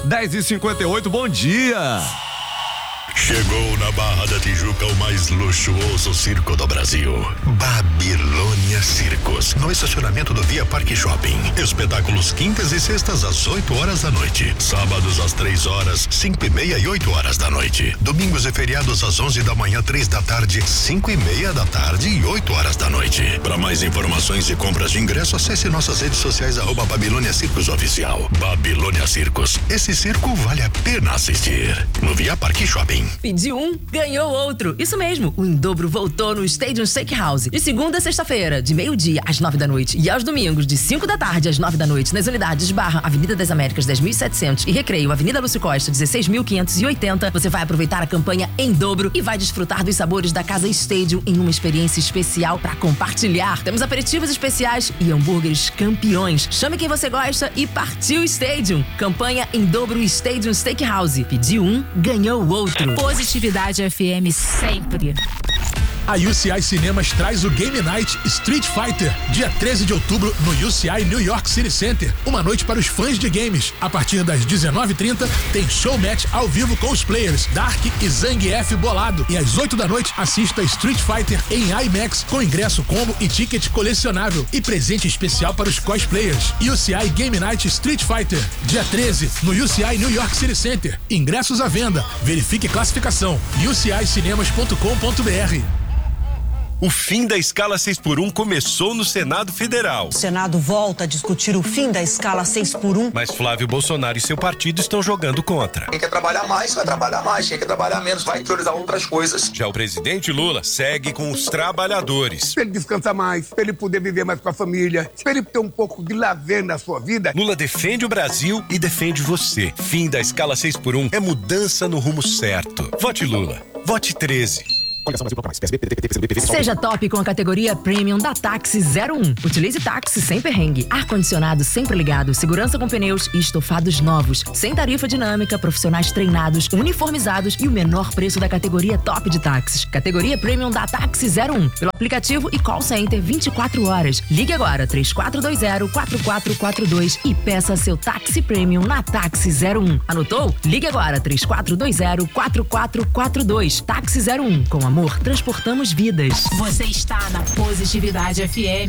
10h58, bom dia. Chegou na Barra da Tijuca o mais luxuoso circo do Brasil. Babilônia Circos, no estacionamento do Via Parque Shopping. Espetáculos quintas e sextas às 8 horas da noite. Sábados às 3 horas, 5:30 e 8 horas da noite. Domingos e feriados às 11 da manhã, 3 da tarde, 5:30 da tarde e 8 horas da noite. Para mais informações e compras de ingresso, acesse nossas redes sociais @Babilônia Circos Oficial. Babilônia Circos, esse circo vale a pena assistir. No Via Parque Shopping. Pediu um, ganhou outro. Isso mesmo, o Em Dobro voltou no Stadium Steakhouse. De segunda a sexta-feira, de meio-dia às 9 da noite. E aos domingos, de 5 da tarde às 9 da noite, nas unidades Barra, Avenida das Américas, 10.700 e Recreio, Avenida Lúcio Costa, 16.580. Você vai aproveitar a campanha Em Dobro e vai desfrutar dos sabores da Casa Stadium em uma experiência especial para compartilhar. Temos aperitivos especiais e hambúrgueres campeões. Chame quem você gosta e partiu Stadium. Campanha Em Dobro Stadium Steakhouse. Pediu um, ganhou o outro. Positividade FM sempre. A UCI Cinemas traz o Game Night Street Fighter, dia 13 de outubro no UCI New York City Center. Uma noite para os fãs de games. A partir das 19h30 tem showmatch ao vivo com os players Dark e Zangief Bolado. E às 8 da noite assista Street Fighter em IMAX com ingresso combo e ticket colecionável. E presente especial para os cosplayers. UCI Game Night Street Fighter, dia 13 no UCI New York City Center. Ingressos à venda. Verifique classificação. ucicinemas.com.br. O fim da escala 6x1 começou no Senado Federal. O Senado volta a discutir o fim da escala 6x1. Mas Flávio Bolsonaro e seu partido estão jogando contra. Quem quer trabalhar mais, vai trabalhar mais. Quem quer trabalhar menos, vai priorizar outras coisas. Já o presidente Lula segue com os trabalhadores. Pra ele descansar mais, pra ele poder viver mais com a família, pra ele ter um pouco de lazer na sua vida. Lula defende o Brasil e defende você. Fim da escala 6x1 é mudança no rumo certo. Vote Lula. Vote 13. Seja top com a categoria Premium da Táxi 01. Utilize táxi sem perrengue, ar-condicionado sempre ligado, segurança com pneus e estofados novos, sem tarifa dinâmica, profissionais treinados, uniformizados e o menor preço da categoria top de táxis. Categoria Premium da Táxi 01. Pelo aplicativo e call center 24 horas. Ligue agora 3420-4442 e peça seu táxi Premium na Táxi 01. Anotou? Ligue agora 3420-4442. Táxi 01. Com amor, transportamos vidas. Você está na Positividade FM.